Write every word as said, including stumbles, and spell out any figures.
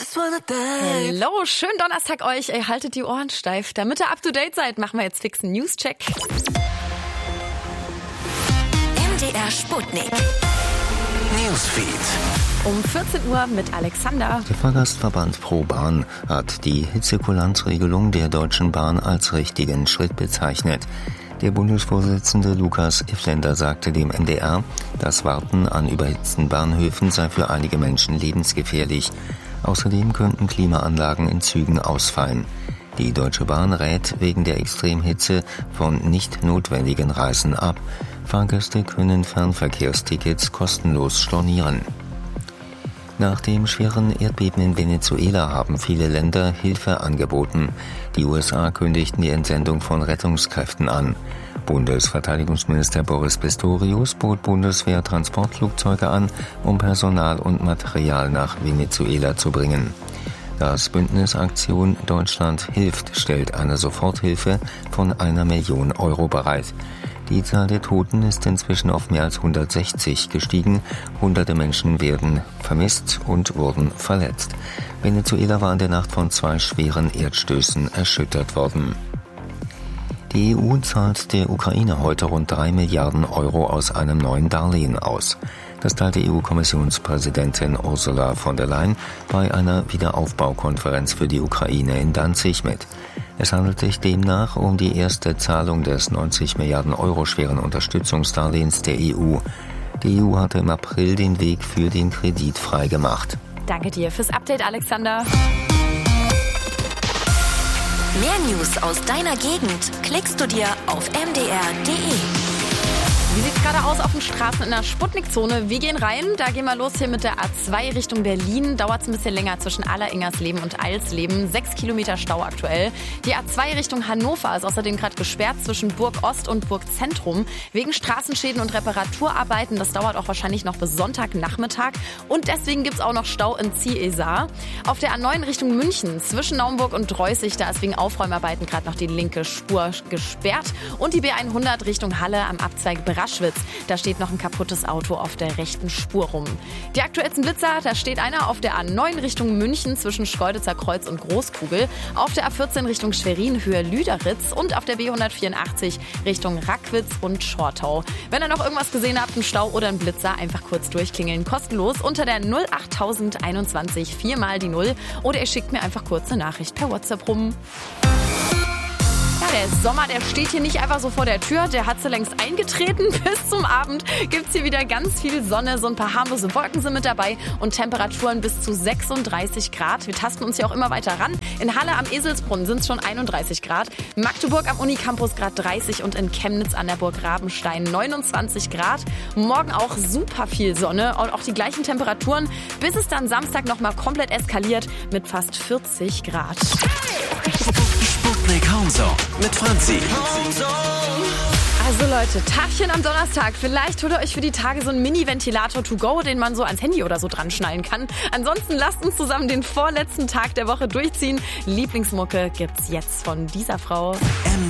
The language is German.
Hallo, schönen Donnerstag euch. Ey, haltet die Ohren steif. Damit ihr up to date seid, machen wir jetzt fix einen News-Check. M D R Sputnik. Newsfeed. Um vierzehn Uhr mit Alexander. Der Fahrgastverband ProBahn hat die Hitzekulanzregelung der Deutschen Bahn als richtigen Schritt bezeichnet. Der Bundesvorsitzende Lukas Ifländer sagte dem M D R, das Warten an überhitzten Bahnhöfen sei für einige Menschen lebensgefährlich. Außerdem könnten Klimaanlagen in Zügen ausfallen. Die Deutsche Bahn rät wegen der Extremhitze von nicht notwendigen Reisen ab. Fahrgäste können Fernverkehrstickets kostenlos stornieren. Nach dem schweren Erdbeben in Venezuela haben viele Länder Hilfe angeboten. Die U S A kündigten die Entsendung von Rettungskräften an. Bundesverteidigungsminister Boris Pistorius bot Bundeswehr-Transportflugzeuge an, um Personal und Material nach Venezuela zu bringen. Das Bündnis Aktion Deutschland hilft stellt eine Soforthilfe von einer Million Euro bereit. Die Zahl der Toten ist inzwischen auf mehr als hundertsechzig gestiegen. Hunderte Menschen werden vermisst und wurden verletzt. Venezuela war in der Nacht von zwei schweren Erdstößen erschüttert worden. Die E U zahlt der Ukraine heute rund drei Milliarden Euro aus einem neuen Darlehen aus. Das teilte E U-Kommissionspräsidentin Ursula von der Leyen bei einer Wiederaufbaukonferenz für die Ukraine in Danzig mit. Es handelt sich demnach um die erste Zahlung des neunzig Milliarden Euro schweren Unterstützungsdarlehens der E U. Die E U hatte im April den Weg für den Kredit freigemacht. Danke dir fürs Update, Alexander. Mehr News aus deiner Gegend klickst du dir auf m d r punkt d e. Wie sieht's gerade aus auf den Straßen in der Sputnik-Zone? Wir gehen rein, da gehen wir los hier mit der A zwei Richtung Berlin. Dauert es ein bisschen länger zwischen Aller-Ingersleben und Eilsleben. Sechs Kilometer Stau aktuell. Die A zwei Richtung Hannover ist außerdem gerade gesperrt zwischen Burg Ost und Burg Zentrum. Wegen Straßenschäden und Reparaturarbeiten. Das dauert auch wahrscheinlich noch bis Sonntagnachmittag. Und deswegen gibt's auch noch Stau in Ziesar. Auf der A neun Richtung München zwischen Naumburg und Dreußig, da ist wegen Aufräumarbeiten gerade noch die linke Spur gesperrt. Und die B hundert Richtung Halle am Abzweig Braschwitz. Da steht noch ein kaputtes Auto auf der rechten Spur rum. Die aktuellsten Blitzer, da steht einer auf der A neun Richtung München zwischen Schkeuditzer Kreuz und Großkugel, auf der A vierzehn Richtung Schwerin Höhe Lüderitz und auf der B hundertvierundachtzig Richtung Rackwitz und Schortau. Wenn ihr noch irgendwas gesehen habt, einen Stau oder einen Blitzer, einfach kurz durchklingeln, kostenlos unter der null acht tausend einundzwanzig viermal die Null oder ihr schickt mir einfach kurz eine Nachricht per WhatsApp rum. Ja, der Sommer, der steht hier nicht einfach so vor der Tür, der hat so längst eingetreten. Bis zum Abend gibt's hier wieder ganz viel Sonne, so ein paar harmlose Wolken sind mit dabei und Temperaturen bis zu sechsunddreißig Grad. Wir tasten uns hier auch immer weiter ran. In Halle am Eselsbrunn sind es schon einunddreißig Grad, Magdeburg am Unicampus Grad dreißig und in Chemnitz an der Burg Rabenstein neunundzwanzig Grad. Morgen auch super viel Sonne und auch die gleichen Temperaturen, bis es dann Samstag nochmal komplett eskaliert mit fast vierzig Grad. Sputnik Homezone mit Franzi. Also Leute, Tagchen am Donnerstag. Vielleicht holt ihr euch für die Tage so einen Mini-Ventilator to go, den man so ans Handy oder so dran schnallen kann. Ansonsten lasst uns zusammen den vorletzten Tag der Woche durchziehen. Lieblingsmucke gibt's jetzt von dieser Frau.